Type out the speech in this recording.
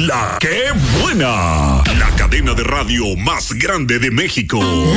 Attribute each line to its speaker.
Speaker 1: La que buena. La cadena de radio más grande de México.